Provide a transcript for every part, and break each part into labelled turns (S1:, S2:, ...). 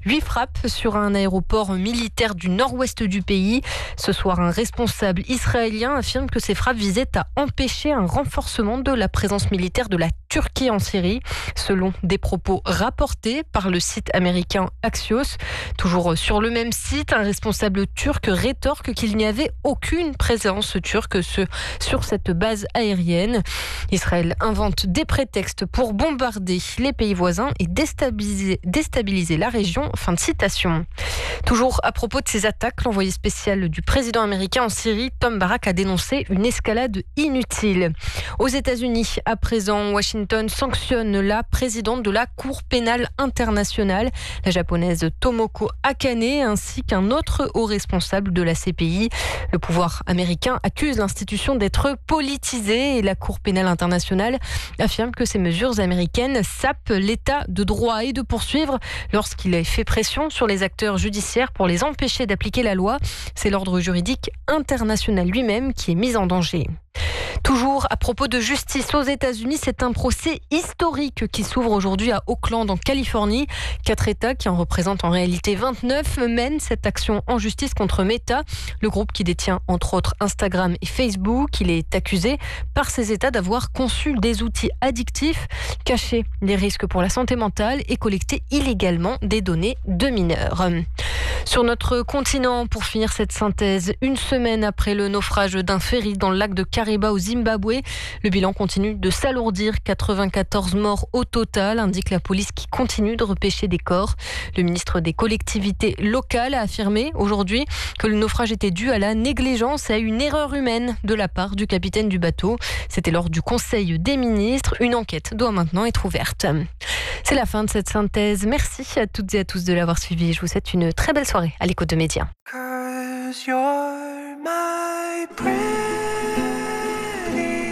S1: 8 frappes sur un aéroport militaire du nord-ouest du pays. Ce soir, un responsable israélien affirme que ces frappes visaient à empêcher un renforcement de la présence militaire de la Turquie en Syrie, selon des propos rapportés par le site américain Axios. Toujours sur le même site, un responsable turc rétorque qu'il n'y avait aucune présence turque sur cette base aérienne. Israël invente des prétextes pour bombarder les pays voisins et déstabiliser la région. Fin de citation. Toujours à propos de ces attaques, l'envoyé spécial du président américain en Syrie, Tom Barrack, a dénoncé une escalade inutile. Aux États-Unis, à présent, Washington sanctionne la présidente de la Cour pénale internationale, la japonaise Tomoko Akane, ainsi qu'un autre haut responsable de la CPI. Le pouvoir américain accuse l'institution d'être politisée et la Cour pénale internationale affirme que ces mesures américaines sapent l'état de droit et de poursuivre lorsqu'il fait pression sur les acteurs judiciaires pour les empêcher d'appliquer la loi. C'est l'ordre juridique international lui-même qui est mis en danger. Toujours à propos de justice aux États-Unis, c'est un procès historique qui s'ouvre aujourd'hui à Oakland, en Californie. 4 États, qui en représentent en réalité 29, mènent cette action en justice contre Meta, le groupe qui détient entre autres Instagram et Facebook. Il est accusé par ces États d'avoir conçu des outils addictifs, caché des risques pour la santé mentale et collecté illégalement des données de mineurs. Sur notre continent, pour finir cette synthèse, une semaine après le naufrage d'un ferry dans le lac de Kariba au Zimbabwe, le bilan continue de s'alourdir. 94 morts au total, indique la police qui continue de repêcher des corps. Le ministre des collectivités locales a affirmé aujourd'hui que le naufrage était dû à la négligence et à une erreur humaine de la part du capitaine du bateau. C'était lors du Conseil des ministres. Une enquête doit maintenant être ouverte. C'est la fin de cette synthèse. Merci à toutes et à tous de l'avoir suivi. Je vous souhaite une très belle soirée à l'écoute de Média.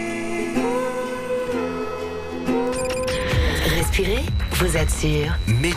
S2: Respirez, vous êtes sûr.